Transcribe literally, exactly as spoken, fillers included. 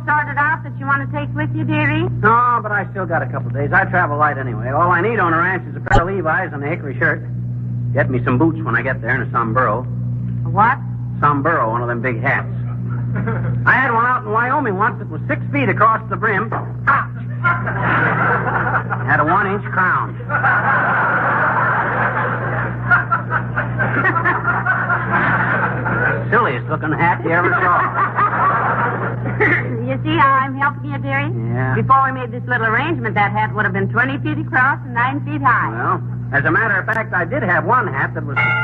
sorted out that you want to take with you, dearie? No, but I still got a couple of days. I travel light anyway. All I need on the ranch is a pair of Levi's and a hickory shirt. Get me some boots when I get there and a sombrero. A what? Sombrero, one of them big hats. I had one out in Wyoming once that was six feet across the brim. Had a one-inch crown. Silliest looking hat you ever saw. You see how I'm helping you, dearie? Yeah. Before we made this little arrangement, that hat would have been twenty feet across and nine feet high. Well, as a matter of fact, I did have one hat that was